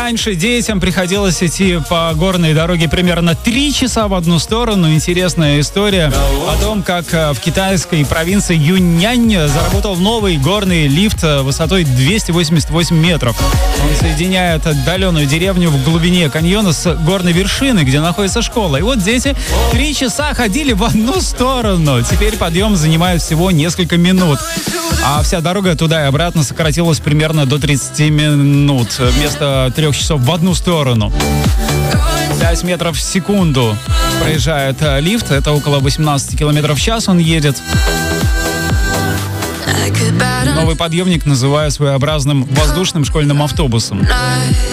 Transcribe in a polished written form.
Раньше детям приходилось идти по горной дороге примерно 3 часа в одну сторону. Интересная история о том, как в китайской провинции Юньнань заработал новый горный лифт высотой 288 метров. Он соединяет отдаленную деревню в глубине каньона с горной вершиной, где находится школа. И вот дети 3 часа ходили в одну сторону. Теперь подъем занимает всего несколько минут. А вся дорога туда и обратно сократилась примерно до 30 минут. Вместо 3 часов в одну сторону. 5 метров в секунду проезжает лифт. Это около 18 километров в час он едет. Новый подъемник называю своеобразным воздушным школьным автобусом.